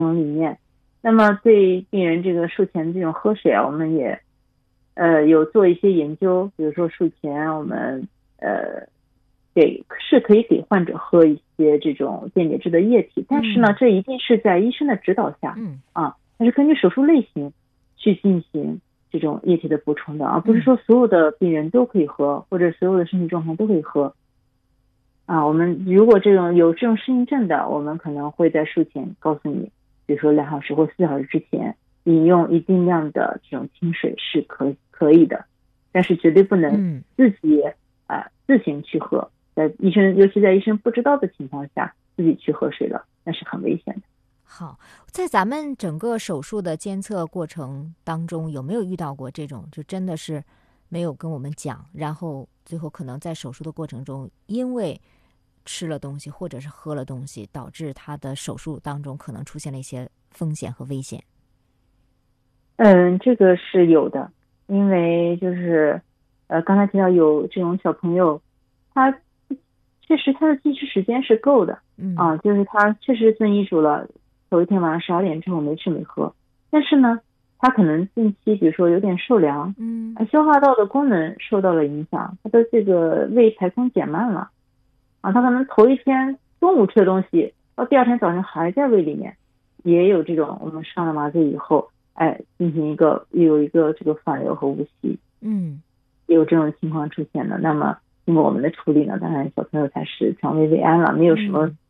那么对病人这个术前的这种喝水啊，我们也有做一些研究，比如说术前我们是可以给患者喝一些这种电解质的液体，但是呢，这一定是在医生的指导下，但是根据手术类型去进行这种液体的补充的，而不是说所有的病人都可以喝，或者所有的身体状况都可以喝。我们如果有这种适应症的，我们可能会在术前告诉你，比如说2小时或4小时之前饮用一定量的这种清水是可以的，但是绝对不能自己自行去喝，尤其在医生不知道的情况下自己去喝水了，那是很危险的。 好，在咱们整个手术的监测过程当中，有没有遇到过这种就真的是没有跟我们讲，然后最后可能在手术的过程中因为吃了东西或者是喝了东西，导致他的手术当中可能出现了一些风险和危险？ 这个是有的，因为就是刚才提到有这种小朋友，他确实他的进食时间是够的，就是他确实遵医嘱了，头一天晚上12点之后没吃没喝，但是呢，他可能近期比如说有点受凉，消化道的功能受到了影响，他的这个胃排空减慢了，他可能头一天中午吃的东西，到第二天早上还在胃里面，也有这种我们上了麻醉以后，进行有一个这个反流和误吸，也有这种情况出现的。那么经过我们的处理呢，当然小朋友才是肠胃胃安了，没有什么